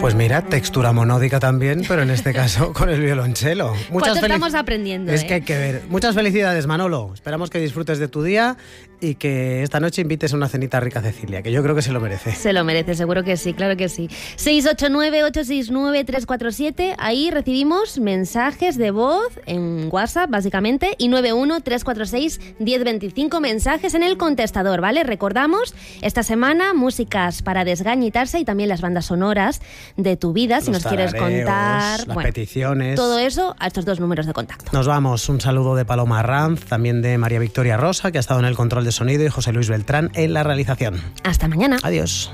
Pues mira, textura monódica también, pero en este caso con el violonchelo. ¿Cuánto estamos aprendiendo? Es que hay que ver. Muchas felicidades, Manolo. Esperamos que disfrutes de tu día y que esta noche invites a una cenita rica a Cecilia, que yo creo que se lo merece. Se lo merece, seguro que sí, claro que sí. 689-869-347, ahí recibimos mensajes de voz en WhatsApp, básicamente, y 91-346-1025, mensajes en el contestador, ¿vale? Recordamos, esta semana, músicas para desgañitarse y también las bandas sonoras de tu vida, si nos quieres contar. Las peticiones. Todo eso a estos dos números de contacto. Nos vamos. Un saludo de Paloma Arranz, también de María Victoria Rosa, que ha estado en el control de sonido, y José Luis Beltrán en la realización. Hasta mañana. Adiós.